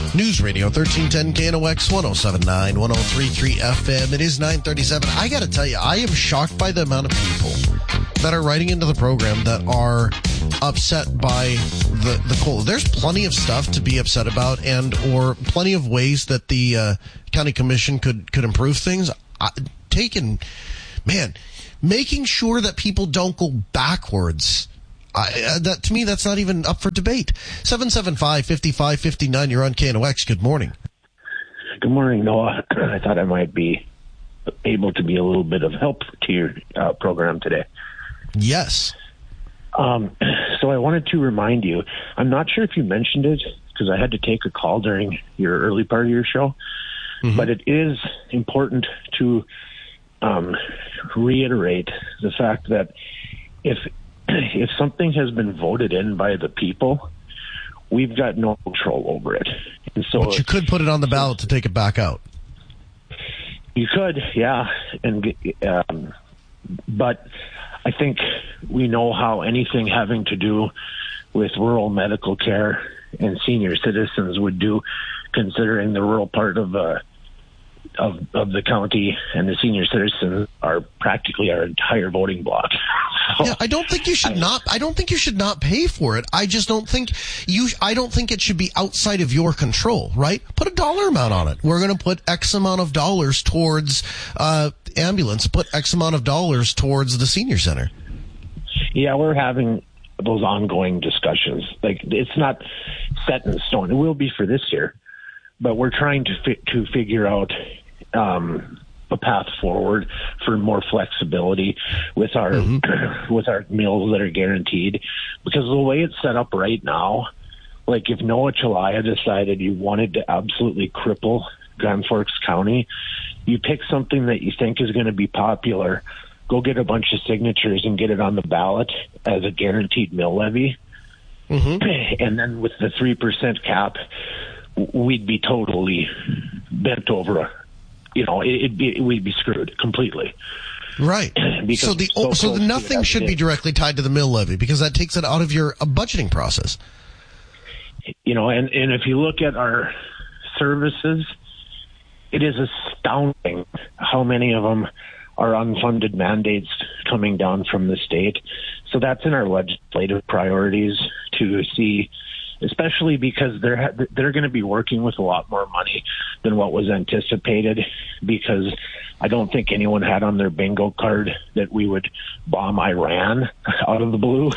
News Radio 1310 KNOX 107.9 103.3 FM. It is 9:37. I got to tell you, I am shocked by the amount of people that are writing into the program that are upset by the coal. There's plenty of stuff to be upset about, and or plenty of ways that the county commission could improve things. Making sure that people don't go backwards. That to me, that's not even up for debate. 775-5559, you're on KNOX. Good morning. Good morning, Noah. I thought I might be able to be a little bit of help to your program today. Yes. So I wanted to remind you, I'm not sure if you mentioned it because I had to take a call during your early part of your show, but it is important to reiterate the fact that if something has been voted in by the people, we've got no control over it. And so, but you could put it on the ballot to take it back out. You could, yeah. But I think we know how anything having to do with rural medical care and senior citizens would do, considering the rural part of the county and the senior citizens are practically our entire voting bloc. So, yeah, I don't think you should not pay for it. I just don't think it should be outside of your control, right? Put a dollar amount on it. We're going to put X amount of dollars towards ambulance, put X amount of dollars towards the senior center. Yeah, we're having those ongoing discussions. Like, it's not set in stone. It will be for this year, but we're trying to figure out a path forward for more flexibility with our with our meals that are guaranteed. Because the way it's set up right now, like if Noah Chalaya decided you wanted to absolutely cripple Grand Forks County, you pick something that you think is going to be popular, go get a bunch of signatures and get it on the ballot as a guaranteed mill levy. And then with the 3% cap, we'd be totally bent over. We'd be screwed completely. Right. So nothing should be directly tied to the mill levy because that takes it out of your budgeting process. And if you look at our services, it is astounding how many of them are unfunded mandates coming down from the state. So that's in our legislative priorities to see, especially because they're going to be working with a lot more money than what was anticipated, because I don't think anyone had on their bingo card that we would bomb Iran out of the blue.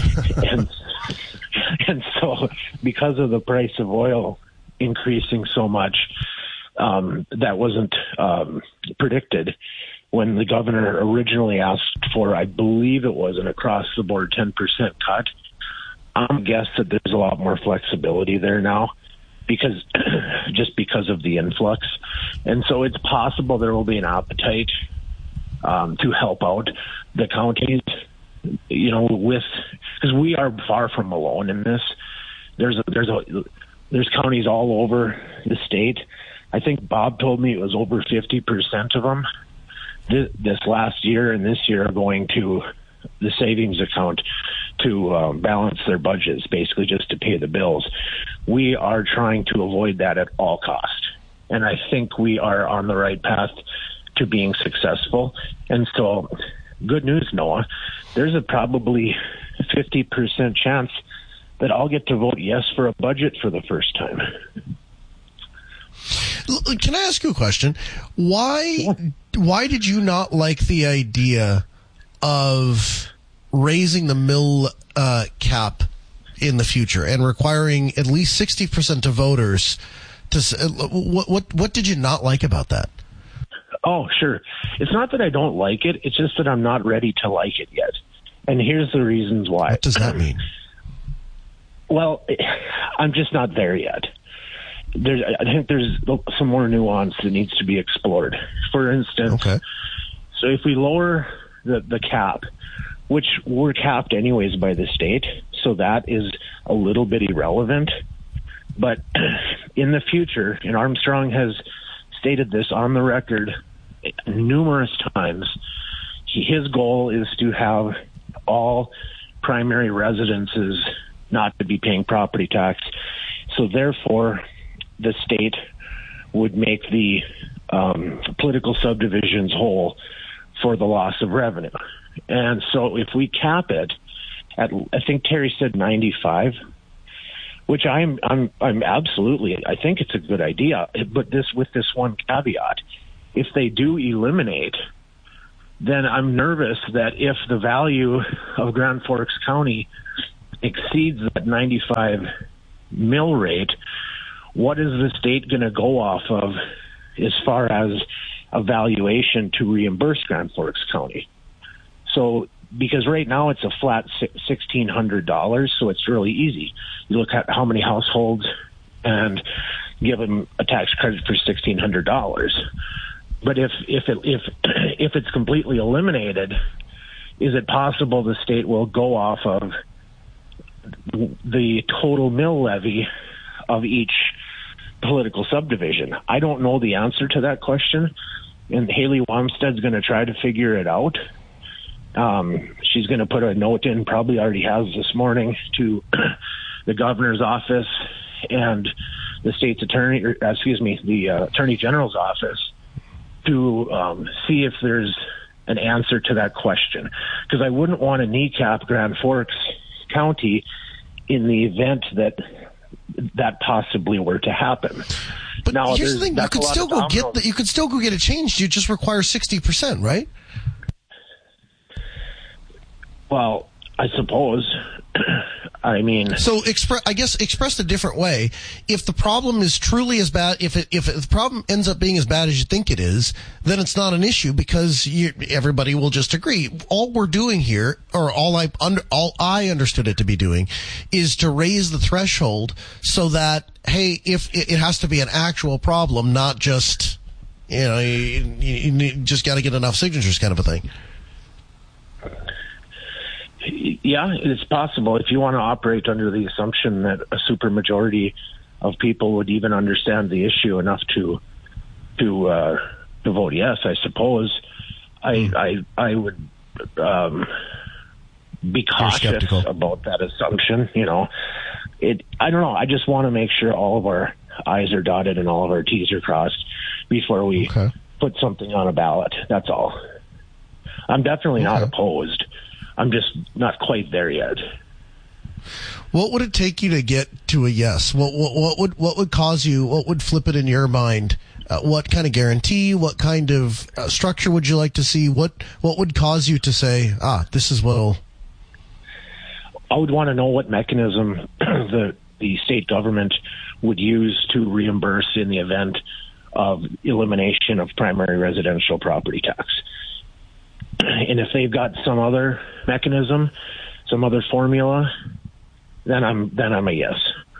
and so because of the price of oil increasing so much, that wasn't predicted. When the governor originally asked for, I believe it was an across-the-board 10% cut, I'm guess that there's a lot more flexibility there now because of the influx. And so it's possible there will be an appetite to help out the counties, because we are far from alone in this. There's counties all over the state. I think Bob told me it was over 50% of them this last year and this year are going to the savings account to balance their budgets, basically just to pay the bills. We are trying to avoid that at all cost. And I think we are on the right path to being successful. And so, good news, Noah, there's a probably 50% chance that I'll get to vote yes for a budget for the first time. Can I ask you a question? Why did you not like the idea of raising the mill cap in the future and requiring at least 60% of voters to what did you not like about that? Oh, sure. It's not that I don't like it. It's just that I'm not ready to like it yet. And here's the reasons why. What does that mean? Well, I'm just not there yet. I think there's some more nuance that needs to be explored. For instance, so if we lower the cap, which we're capped anyways by the state, so that is a little bit irrelevant. But in the future, and Armstrong has stated this on the record numerous times, his goal is to have all primary residences not to be paying property tax. So therefore, the state would make the political subdivisions whole for the loss of revenue. And so if we cap it at, I think Terry said 95, which I'm absolutely, I think it's a good idea, but with this one caveat, if they do eliminate, then I'm nervous that if the value of Grand Forks County exceeds that 95 mill rate, what is the state going to go off of as far as a valuation to reimburse Grand Forks County? So, because right now it's a flat $1,600, so it's really easy. You look at how many households and give them a tax credit for $1,600. But if it's completely eliminated, is it possible the state will go off of the total mill levy of each political subdivision? I don't know the answer to that question, and Haley Wamsted's going to try to figure it out. She's going to put a note in, probably already has this morning, to the governor's office and the state's attorney, the attorney general's office, to see if there's an answer to that question. Because I wouldn't want to kneecap Grand Forks County in the event that possibly were to happen. But now, here's the thing: you could still go get it changed. You just require 60%, right? Well, I suppose. I mean, so expressed a different way. If the problem is truly as bad, if the problem ends up being as bad as you think it is, then it's not an issue because everybody will just agree. All we're doing here, or all I understood it to be doing, is to raise the threshold so that, hey, if it has to be an actual problem, not just you just got to get enough signatures, kind of a thing. Yeah, it's possible if you want to operate under the assumption that a supermajority of people would even understand the issue enough to vote yes. I suppose I would be cautious about that assumption. I don't know. I just want to make sure all of our I's are dotted and all of our T's are crossed before we put something on a ballot. That's all. I'm definitely not opposed. I'm just not quite there yet. What would it take you to get to a yes? What would cause you? What would flip it in your mind? What kind of guarantee? What kind of structure would you like to see? What would cause you to say, this is what'll? I would want to know what mechanism the state government would use to reimburse in the event of elimination of primary residential property tax. And if they've got some other mechanism, some other formula, then I'm a yes.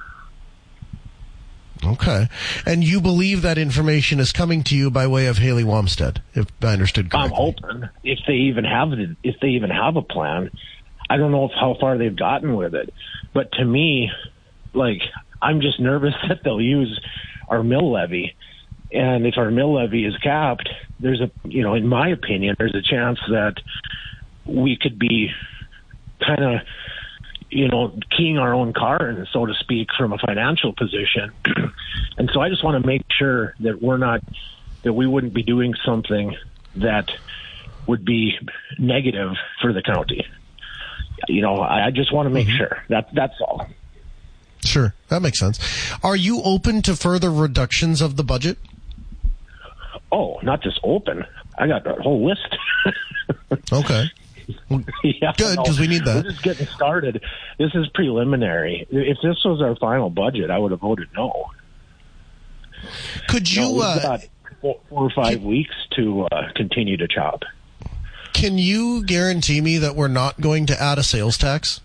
Okay. And you believe that information is coming to you by way of Haley Wamsted, if I understood correctly? I'm hoping if they even have a plan. I don't know how far they've gotten with it, but to me, I'm just nervous that they'll use our mill levy. And if our mill levy is capped, there's in my opinion, there's a chance that we could be kind of, keying our own car, so to speak, from a financial position. And so I just want to make sure that we wouldn't be doing something that would be negative for the county. I just want to make sure that's all. Sure. That makes sense. Are you open to further reductions of the budget? Oh, not just open. I got a whole list. Okay. Yeah, good, because we need that. We're just getting started. This is preliminary. If this was our final budget, I would have voted no. Could you... we've got 4 or 5 weeks to continue to chop. Can you guarantee me that we're not going to add a sales tax?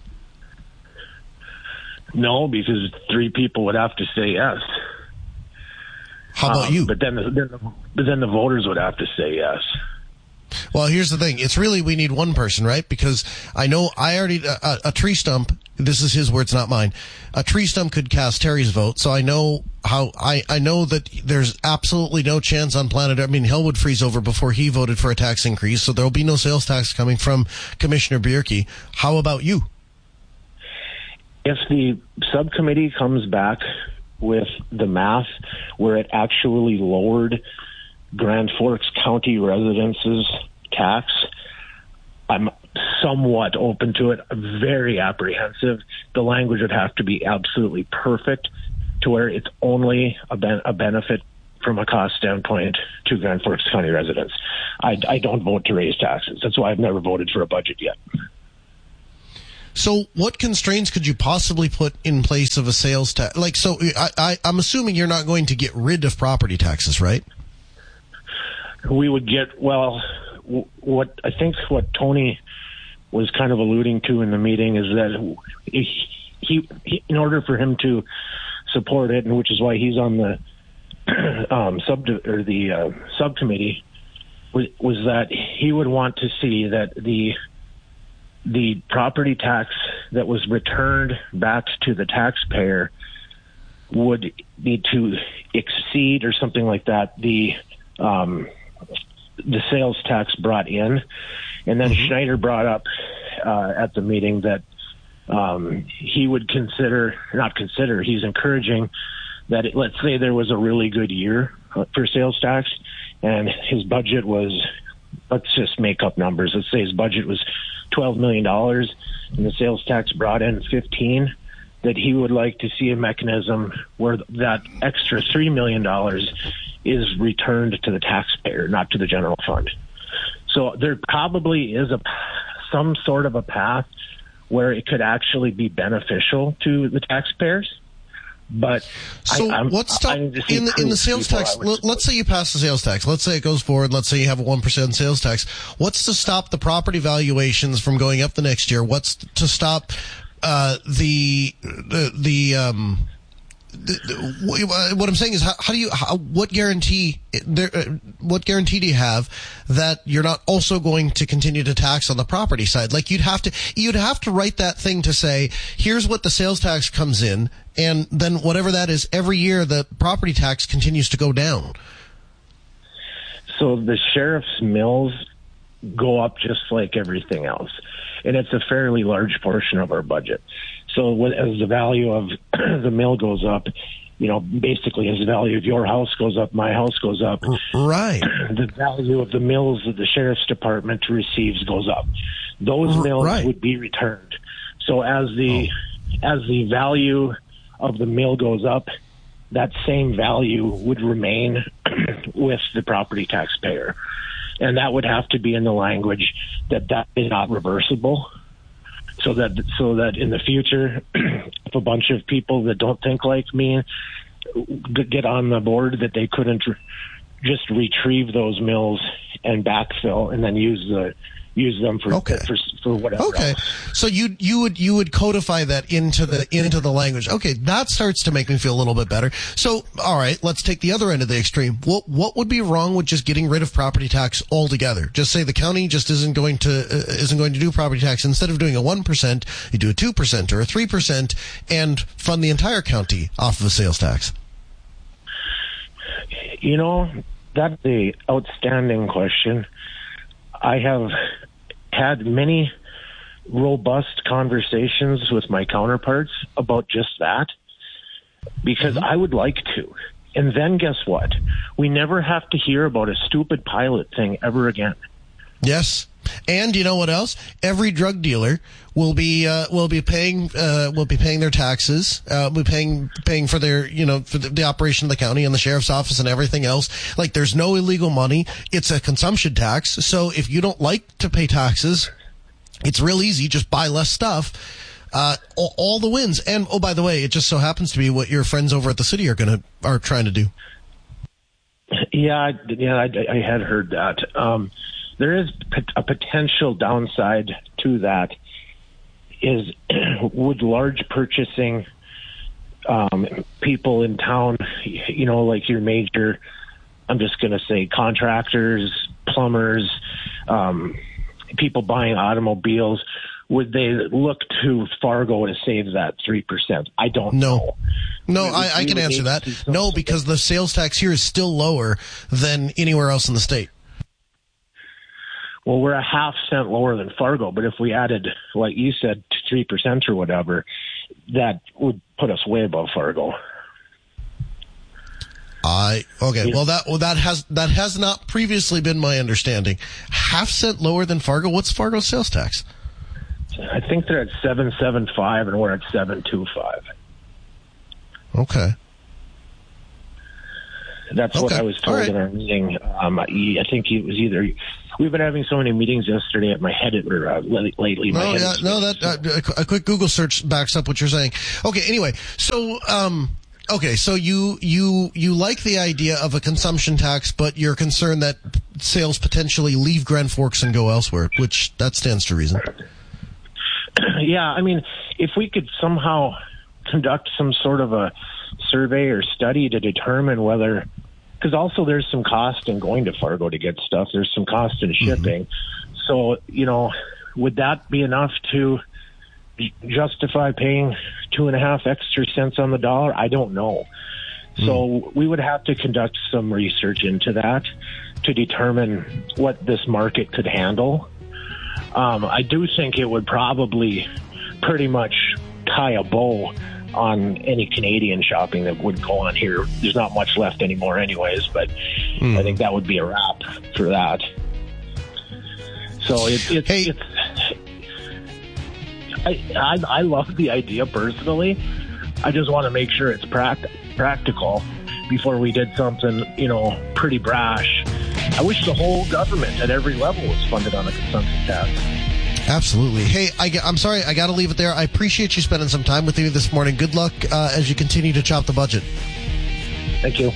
No, because 3 people would have to say yes. How about you? But then the voters would have to say yes. Well, here's the thing. It's really we need one person, right? Because I know a tree stump, this is his words, not mine. A tree stump could cast Terry's vote, so I know I know that there's absolutely no chance on planet. I mean, hell would freeze over before he voted for a tax increase, so there will be no sales tax coming from Commissioner Bierke. How about you? If the subcommittee comes back with the math where it actually lowered Grand Forks County residents' tax, I'm somewhat open to it. I'm very apprehensive. The language would have to be absolutely perfect to where it's only a benefit from a cost standpoint to Grand Forks County residents. I don't vote to raise taxes. That's why I've never voted for a budget yet. So what constraints could you possibly put in place of a sales tax? Like, so I'm assuming you're not going to get rid of property taxes, right? We would get, well, what Tony was kind of alluding to in the meeting is that he in order for him to support it, and which is why he's on the subcommittee, was that he would want to see that the property tax that was returned back to the taxpayer would need to exceed or something like that the sales tax brought in. And then Schneider brought up at the meeting that he would he's encouraging that let's say there was a really good year for sales tax and his budget was, let's just make up numbers, let's say his budget was $12 million and the sales tax brought in 15, that he would like to see a mechanism where that extra $3 million is returned to the taxpayer, not to the general fund. So there probably is some sort of a path where it could actually be beneficial to the taxpayers. But so what's in the sales tax? Let's say you pass the sales tax. Let's say it goes forward. Let's say you have a 1% sales tax. What's to stop the property valuations from going up the next year? What's to stop what I'm saying is what guarantee do you have that you're not also going to continue to tax on the property side? Like you'd have to write that thing to say, here's what the sales tax comes in, and then whatever that is, every year the property tax continues to go down. So the sheriff's mills go up just like everything else, and it's a fairly large portion of our budget. So as the value of the mill goes up, basically as the value of your house goes up, my house goes up. Right. The value of the mills that the sheriff's department receives goes up. Those mills would be returned. So as the value of the mill goes up, that same value would remain with the property taxpayer. And that would have to be in the language that is not reversible. So that in the future, if a bunch of people that don't think like me get on the board, that they couldn't just retrieve those mills and backfill and then use them for whatever. Okay, else. So you would codify that into the language. Okay, that starts to make me feel a little bit better. So all right, let's take the other end of the extreme. What would be wrong with just getting rid of property tax altogether? Just say the county just isn't going to do property tax. Instead of doing a 1%, you do a 2% or a 3% and fund the entire county off of a sales tax. That's the outstanding question. I have had many robust conversations with my counterparts about just that, because I would like to. And then guess what? We never have to hear about a stupid pilot thing ever again. Yes. And you know what else? Every drug dealer will be paying their taxes, will be paying for their, for the operation of the county and the sheriff's office and everything else. Like, there's no illegal money. It's a consumption tax. So if you don't like to pay taxes, it's real easy. Just buy less stuff. All the wins. And oh, by the way, it just so happens to be what your friends over at the city are trying to do. Yeah, I had heard that. There is a potential downside to that. Is would large purchasing people in town, like your major, I'm just going to say contractors, plumbers, people buying automobiles, would they look to Fargo to save that 3%? I don't know. No, I can answer that. No, because the sales tax here is still lower than anywhere else in the state. Well, we're a half cent lower than Fargo, but if we added, like you said, 3% or whatever, that would put us way above Fargo. Well, that has not previously been my understanding. $0.50 lower than Fargo. What's Fargo's sales tax? I think they're at 7.75 and we're at 7.25. Okay. That's what I was told in our meeting. I think it was either. We've been having so many meetings yesterday at my head lately. A quick Google search backs up what you're saying. Okay. Anyway, so so you like the idea of a consumption tax, but you're concerned that sales potentially leave Grand Forks and go elsewhere, which that stands to reason. Yeah, I mean, if we could somehow conduct some sort of a survey or study to determine whether, because also there's some cost in going to Fargo to get stuff. There's some cost in shipping. Mm-hmm. So, would that be enough to justify paying 2.5 extra cents on the dollar? I don't know. So we would have to conduct some research into that to determine what this market could handle. I do think it would probably pretty much tie a bow on any Canadian shopping that would go on here. There's not much left anymore anyways, but I think that would be a wrap for that. So I love the idea personally. I just want to make sure it's practical before we did something, pretty brash. I wish the whole government at every level was funded on a consumption tax. Absolutely. Hey, I'm sorry, I got to leave it there. I appreciate you spending some time with me this morning. Good luck as you continue to chop the budget. Thank you.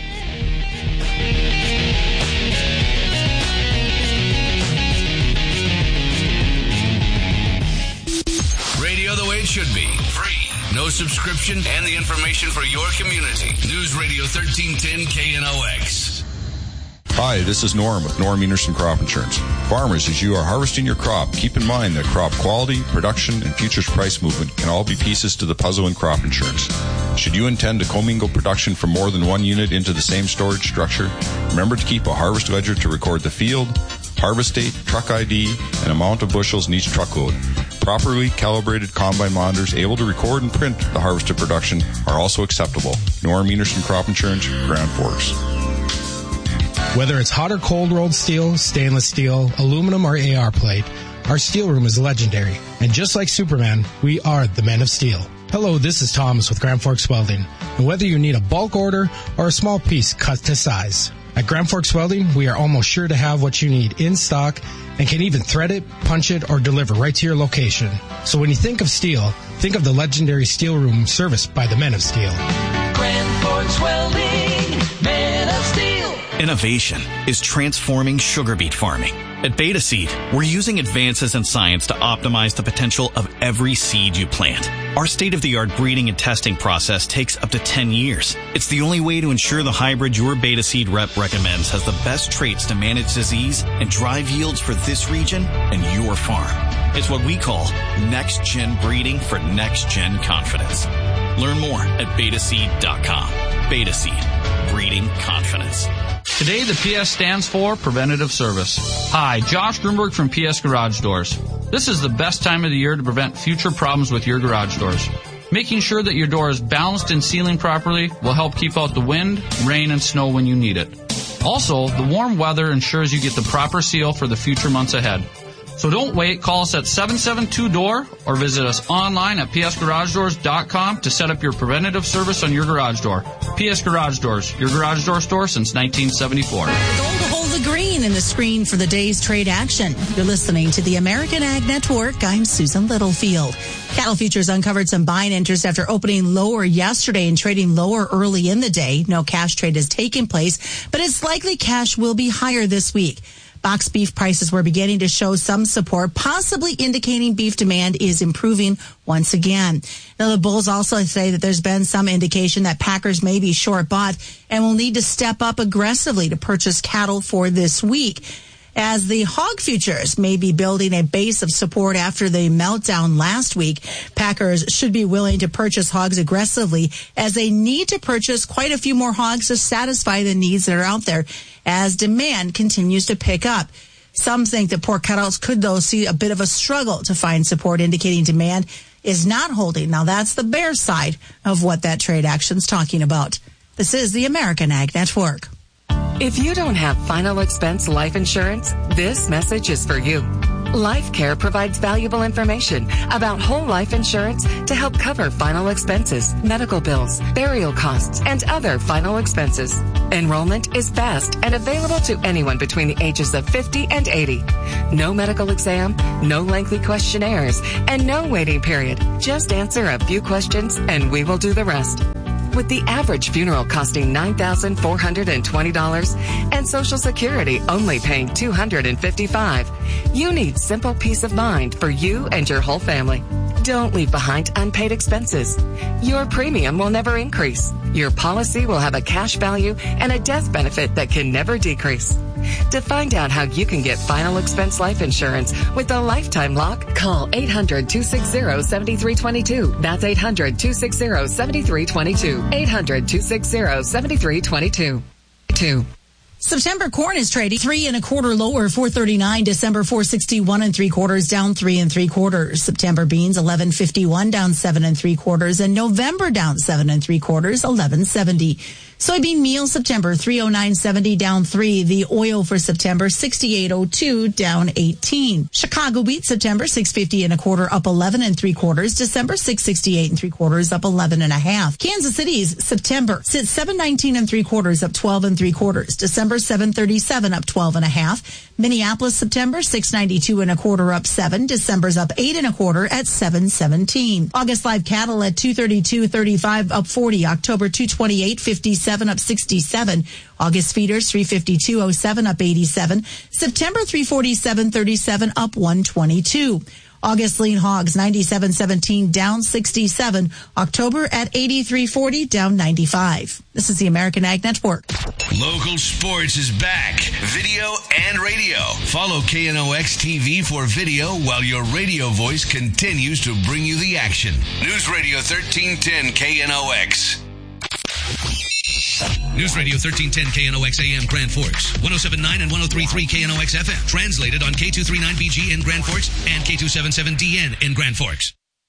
Radio the way it should be. Free. No subscription and the information for your community. News Radio 1310 KNOX. Hi, this is Norm with Norm Enerson Crop Insurance. Farmers, as you are harvesting your crop, keep in mind that crop quality, production, and futures price movement can all be pieces to the puzzle in crop insurance. Should you intend to commingle production from more than one unit into the same storage structure, remember to keep a harvest ledger to record the field, harvest date, truck ID, and amount of bushels in each truckload. Properly calibrated combine monitors able to record and print the harvested production are also acceptable. Norm Enerson Crop Insurance, Grand Forks. Whether it's hot or cold rolled steel, stainless steel, aluminum, or AR plate, our steel room is legendary. And just like Superman, we are the men of steel. Hello, this is Thomas with Grand Forks Welding. And whether you need a bulk order or a small piece cut to size, at Grand Forks Welding, we are almost sure to have what you need in stock and can even thread it, punch it, or deliver right to your location. So when you think of steel, think of the legendary steel room serviced by the men of steel. Grand Forks Welding, men of steel. Innovation is transforming sugar beet farming. At Beta Seed, we're using advances in science to optimize the potential of every seed you plant. Our state-of-the-art breeding and testing process takes up to 10 years. It's the only way to ensure the hybrid your Beta Seed rep recommends has the best traits to manage disease and drive yields for this region and your farm. It's what we call next-gen breeding for next-gen confidence. Learn more at betaseed.com. Beta Seed, breeding confidence. Today, the PS stands for Preventative Service. Hi, Josh Grunberg from PS Garage Doors. This is the best time of the year to prevent future problems with your garage doors. Making sure that your door is balanced and sealing properly will help keep out the wind, rain, and snow when you need it. Also, the warm weather ensures you get the proper seal for the future months ahead. So don't wait. Call us at 772-DOOR or visit us online at psgaragedoors.com to set up your preventative service on your garage door. PS Garage Doors, your garage door store since 1974. The goal to hold the green in the screen for the day's trade action. You're listening to the American Ag Network. I'm Susan Littlefield. Cattle futures uncovered some buying interest after opening lower yesterday and trading lower early in the day. No cash trade has taken place, but it's likely cash will be higher this week. Box beef prices were beginning to show some support, possibly indicating beef demand is improving once again. Now, the bulls also say that there's been some indication that packers may be short bought and will need to step up aggressively to purchase cattle for this week. As the hog futures may be building a base of support after the meltdown last week, packers should be willing to purchase hogs aggressively as they need to purchase quite a few more hogs to satisfy the needs that are out there as demand continues to pick up. Some think that pork cutouts could, though, see a bit of a struggle to find support, indicating demand is not holding. Now, that's the bear side of what that trade action's talking about. This is the American Ag Network. If you don't have final expense life insurance, this message is for you. LifeCare provides valuable information about whole life insurance to help cover final expenses, medical bills, burial costs, and other final expenses. Enrollment is fast and available to anyone between the ages of 50 and 80. No medical exam, no lengthy questionnaires, and no waiting period. Just answer a few questions and we will do the rest. With the average funeral costing $9,420 and Social Security only paying $255, you need simple peace of mind for you and your whole family. Don't leave behind unpaid expenses. Your premium will never increase. Your policy will have a cash value and a death benefit that can never decrease. To find out how you can get final expense life insurance with a lifetime lock, call 800-260-7322. That's 800-260-7322. 800-260-7322. September corn is trading 3 1/4 lower, 439. December 461 3/4, down 3 3/4. September beans 1151, down 7 3/4, and November down 7 3/4, 1170. Soybean meal September 309.70, down 3. The oil for September 68.02, down 18. Chicago wheat September 650 1/4, up 11 3/4. December 668 3/4, up 11 1/2. Kansas City's September sits 719 3/4, up 12 3/4. December 737, up 12 1/2. Minneapolis September 692 1/4, up 7. December's up 8 1/4 at 717. August live cattle at 232.35, up 40. October 228.57, up 67. August feeders 352.07, up 87. September 347.37, up 122. August lean hogs 97.17, down 67. October at 83.40, down 95. This is the American Ag Network. Local sports is back. Video and radio. Follow KNOX TV for video while your radio voice continues to bring you the action. News Radio 1310 KNOX. News Radio 1310 KNOX AM Grand Forks, 107.9 and 103.3 KNOX FM. Translated on K239BG in Grand Forks and K277DN in Grand Forks.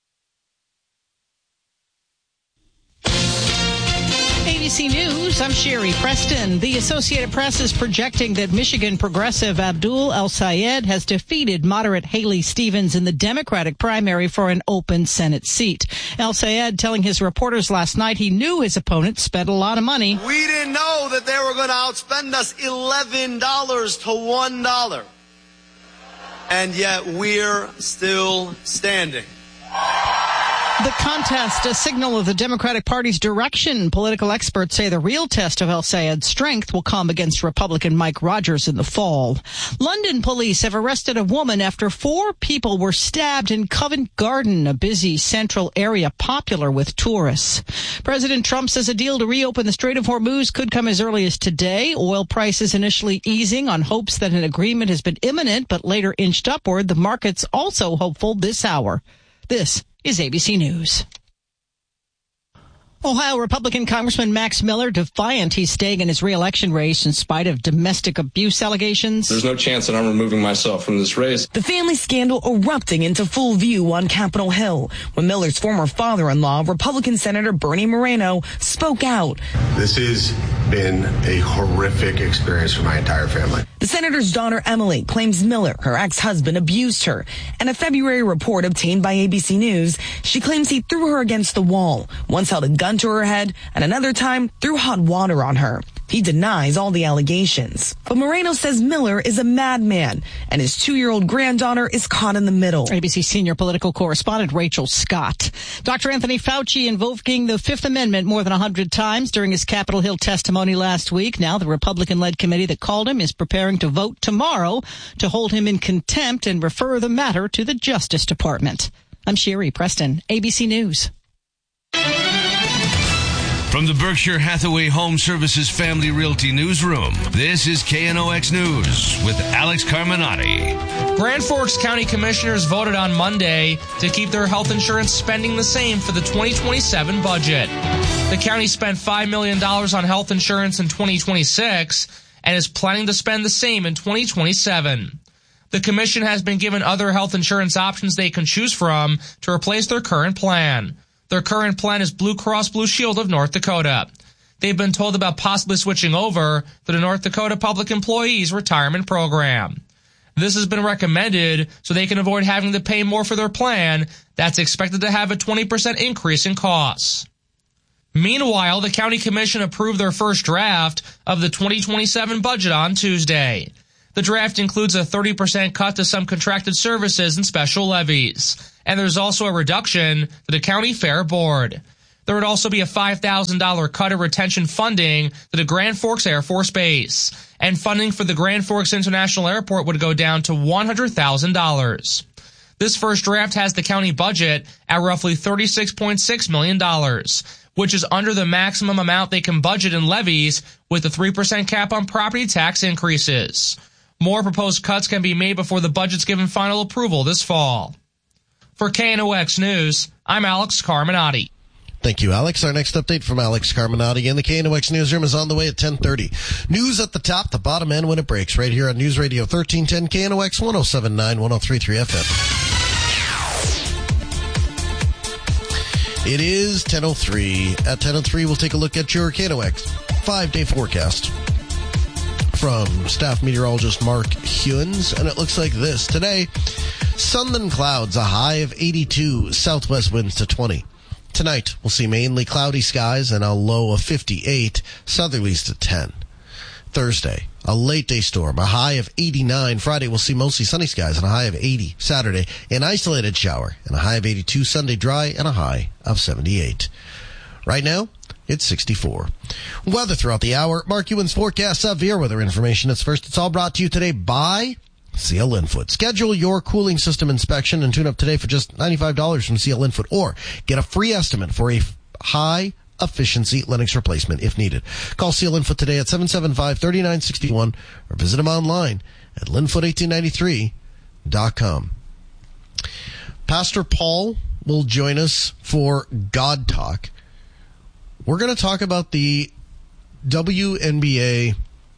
ABC News, I'm Sherry Preston. The Associated Press is projecting that Michigan progressive Abdul El-Sayed has defeated moderate Haley Stevens in the Democratic primary for an open Senate seat. El-Sayed telling his reporters last night he knew his opponent spent a lot of money. We didn't know that they were going to outspend us $11 to $1. And yet we're still standing. The contest, a signal of the Democratic Party's direction. Political experts say the real test of El-Sayed's strength will come against Republican Mike Rogers in the fall. London police have arrested a woman after 4 people were stabbed in Covent Garden, a busy central area popular with tourists. President Trump says a deal to reopen the Strait of Hormuz could come as early as today. Oil prices initially easing on hopes that an agreement has been imminent, but later inched upward. The market's also hopeful this hour. This is ABC News. Ohio Republican Congressman Max Miller defiant he's staying in his re-election race in spite of domestic abuse allegations. There's no chance that I'm removing myself from this race. The family scandal erupting into full view on Capitol Hill when Miller's former father-in-law, Republican Senator Bernie Moreno, spoke out. This has been a horrific experience for my entire family. The senator's daughter, Emily, claims Miller, her ex-husband, abused her. In a February report obtained by ABC News, she claims he threw her against the wall, once held a gun to her head, and another time threw hot water on her. He denies all the allegations. But Moreno says Miller is a madman, and his 2-year-old granddaughter is caught in the middle. ABC senior political correspondent Rachel Scott. Dr. Anthony Fauci invoking the Fifth Amendment more than 100 times during his Capitol Hill testimony last week. Now the Republican-led committee that called him is preparing to vote tomorrow to hold him in contempt and refer the matter to the Justice Department. I'm Sherry Preston, ABC News. From the Berkshire Hathaway Home Services Family Realty Newsroom, this is KNOX News with Alex Carminati. Grand Forks County Commissioners voted on Monday to keep their health insurance spending the same for the 2027 budget. The county spent $5 million on health insurance in 2026 and is planning to spend the same in 2027. The commission has been given other health insurance options they can choose from to replace their current plan. Their current plan is Blue Cross Blue Shield of North Dakota. they've been told about possibly switching over to the North Dakota Public Employees Retirement Program. This has been recommended so they can avoid having to pay more for their plan that's expected to have a 20% increase in costs. Meanwhile, the county commission approved their first draft of the 2027 budget on Tuesday. The draft includes a 30% cut to some contracted services and special levies, and there's also a reduction to the county fair board. There would also be a $5,000 cut of retention funding to the Grand Forks Air Force Base, and funding for the Grand Forks International Airport would go down to $100,000. This first draft has the county budget at roughly $36.6 million, which is under the maximum amount they can budget in levies with the 3% cap on property tax increases. More proposed cuts can be made before the budget's given final approval this fall. For KNOX News, I'm Alex Carminati. Thank you, Alex. Our next update from Alex Carminati in the KNOX newsroom is on the way at 10:30. News at the top, the bottom end when it breaks, right here on News Radio 1310 KNOX 107.9, 103.3 FM. It is 10:03. At 10:03, we'll take a look at your KNOX 5-day forecast from staff meteorologist Mark Hewins, and it looks like this. Today, sun and clouds, a high of 82, southwest winds to 20. Tonight, we'll see mainly cloudy skies and a low of 58, southerlies to 10. Thursday, a late day storm, a high of 89. Friday, we'll see mostly sunny skies and a high of 80. Saturday, an isolated shower and a high of 82. Sunday, dry and a high of 78. Right now, it's 64. Weather throughout the hour. Mark Ewan's forecast severe weather information. It's all brought to you today by CL Linfoot. Schedule your cooling system inspection and tune up today for just $95 from CL Linfoot, or get a free estimate for a high efficiency Lennox replacement if needed. Call CL Linfoot today at 775-3961 or visit them online at linfoot1893.com. Pastor Paul will join us for God Talk. We're going to talk about the WNBA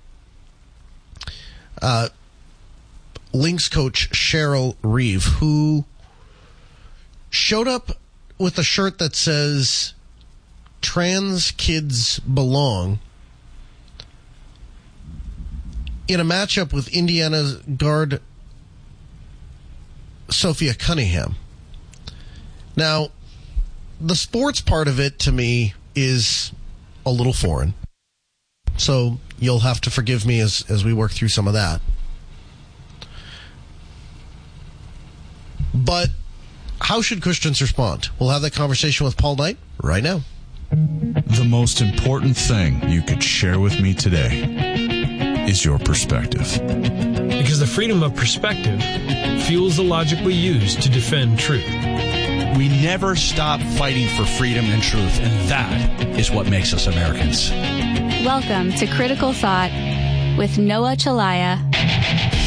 Lynx coach Cheryl Reeve, who showed up with a shirt that says "Trans Kids Belong" in a matchup with Indiana's guard Sophia Cunningham. Now, the sports part of it to me is a little foreign, so you'll have to forgive me as we work through some of that. But how should Christians respond? We'll have that conversation with Paul Knight right now. The most important thing you could share with me today is your perspective. Because the freedom of perspective fuels the logic we use to defend truth. We never stop fighting for freedom and truth, and that is what makes us Americans. Welcome to Critical Thought with Noah Chalaya.